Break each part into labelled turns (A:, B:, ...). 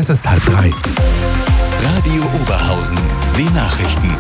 A: Es ist 2:30.
B: Radio Oberhausen, die Nachrichten.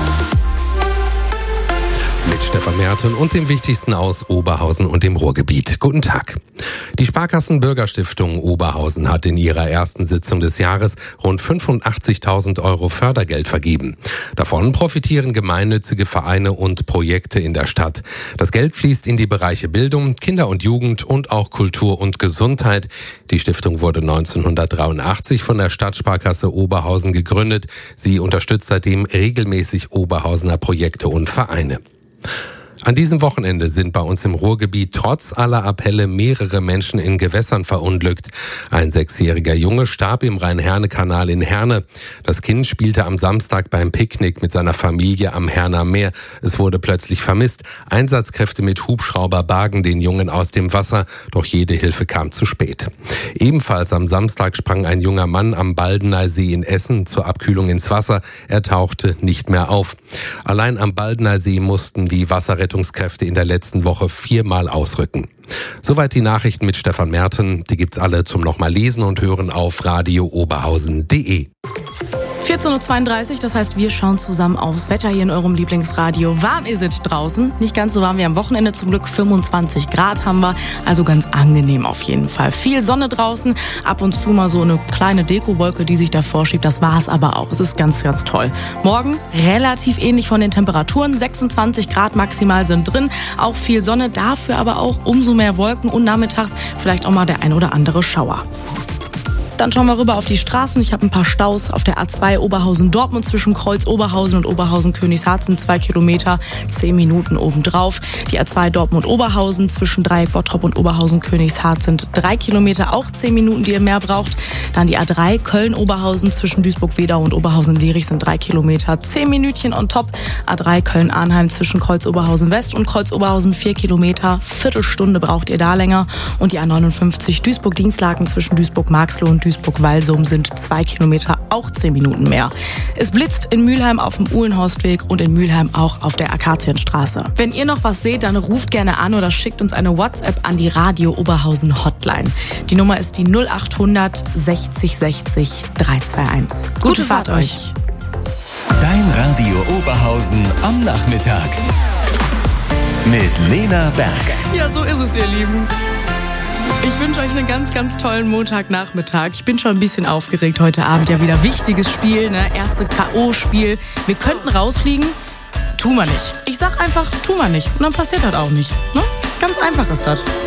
A: Mit Stefan Merten und dem Wichtigsten aus Oberhausen und dem Ruhrgebiet. Guten Tag. Die Sparkassen-Bürgerstiftung Oberhausen hat in ihrer ersten Sitzung des Jahres rund 85.000 € Fördergeld vergeben. Davon profitieren gemeinnützige Vereine und Projekte in der Stadt. Das Geld fließt in die Bereiche Bildung, Kinder- und Jugend und auch Kultur und Gesundheit. Die Stiftung wurde 1983 von der Stadtsparkasse Oberhausen gegründet. Sie unterstützt seitdem regelmäßig Oberhausener Projekte und Vereine. An diesem Wochenende sind bei uns im Ruhrgebiet trotz aller Appelle mehrere Menschen in Gewässern verunglückt. Ein 6-jähriger Junge starb im Rhein-Herne-Kanal in Herne. Das Kind spielte am Samstag beim Picknick mit seiner Familie am Herner Meer. Es wurde plötzlich vermisst. Einsatzkräfte mit Hubschrauber bargen den Jungen aus dem Wasser, doch jede Hilfe kam zu spät. Ebenfalls am Samstag sprang ein junger Mann am Baldener See in Essen zur Abkühlung ins Wasser. Er tauchte nicht mehr auf. Allein am Baldener See mussten die Wasserrettungskräfte in der letzten Woche 4-mal ausrücken. Soweit die Nachrichten mit Stefan Merten. Die gibt's alle zum nochmal lesen und hören auf radiooberhausen.de.
C: 14.32 Uhr, das heißt, wir schauen zusammen aufs Wetter hier in eurem Lieblingsradio. Warm ist es draußen, nicht ganz so warm wie am Wochenende, zum Glück 25 Grad haben wir, also ganz angenehm auf jeden Fall. Viel Sonne draußen, ab und zu mal so eine kleine Dekowolke, die sich davor schiebt, das war's aber auch. Es ist ganz, ganz toll. Morgen relativ ähnlich von den Temperaturen, 26 Grad maximal sind drin, auch viel Sonne, dafür aber auch umso mehr Wolken und nachmittags vielleicht auch mal der ein oder andere Schauer. Dann schauen wir rüber auf die Straßen. Ich habe ein paar Staus auf der A2 Oberhausen-Dortmund zwischen Kreuz Oberhausen und Oberhausen-Königsharzen, 2 Kilometer, 10 Minuten obendrauf. Die A2 Dortmund-Oberhausen zwischen Dreieck Bottrop und Oberhausen-Königsharz sind 3 Kilometer, auch 10 Minuten, die ihr mehr braucht. Dann die A3 Köln-Oberhausen zwischen Duisburg-Wedau und Oberhausen-Lerich sind 3 Kilometer, 10 Minütchen on top. A3 Köln-Arnheim zwischen Kreuz Oberhausen-West und Kreuz Oberhausen 4 Kilometer, Viertelstunde braucht ihr da länger. Und die A59 Duisburg-Dienstlaken zwischen Duisburg-Marxloh und Duisburg-Walsum sind 2 Kilometer, auch 10 Minuten mehr. Es blitzt in Mülheim auf dem Uhlenhorstweg und in Mülheim auch auf der Akazienstraße. Wenn ihr noch was seht, dann ruft gerne an oder schickt uns eine WhatsApp an die Radio Oberhausen Hotline. Die Nummer ist die 0800 60 60 321. Gute Fahrt euch!
B: Dein Radio Oberhausen am Nachmittag. Mit Lena Berg.
C: Ja, so ist es, ihr Lieben. Ich wünsche euch einen ganz, ganz tollen Montagnachmittag. Ich bin schon ein bisschen aufgeregt heute Abend. Ja, wieder wichtiges Spiel, ne? Erste K.O.-Spiel. Wir könnten rausfliegen, tun wir nicht. Ich sag einfach, tun wir nicht. Und dann passiert das auch nicht. Ne? Ganz einfach ist das.